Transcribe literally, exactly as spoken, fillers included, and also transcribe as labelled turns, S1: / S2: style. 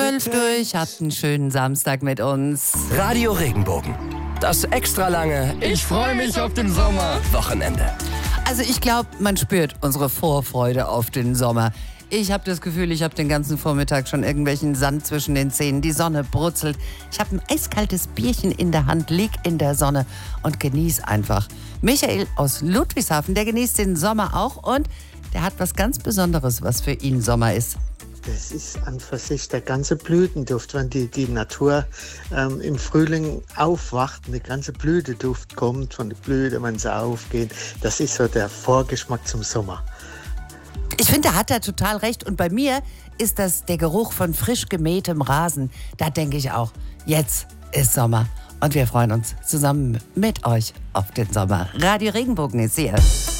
S1: zwölf durch, habt einen schönen Samstag mit uns.
S2: Radio Regenbogen. Das extra lange
S3: Ich freue mich auf den Sommer.
S2: Wochenende.
S1: Also ich glaube, man spürt unsere Vorfreude auf den Sommer. Ich habe das Gefühl, ich habe den ganzen Vormittag schon irgendwelchen Sand zwischen den Zähnen. Die Sonne brutzelt. Ich habe ein eiskaltes Bierchen in der Hand, lieg in der Sonne und genieße einfach. Michael aus Ludwigshafen, der genießt den Sommer auch und der hat was ganz Besonderes, was für ihn Sommer ist.
S4: Das ist an für sich der ganze Blütenduft, wenn die, die Natur ähm, im Frühling aufwacht und der ganze Blütenduft kommt von den Blüten, wenn sie aufgehen. Das ist so der Vorgeschmack zum Sommer.
S1: Ich finde, da hat er total recht. Und bei mir ist das der Geruch von frisch gemähtem Rasen. Da denke ich auch, jetzt ist Sommer. Und wir freuen uns zusammen mit euch auf den Sommer. Radio Regenbogen ist hier.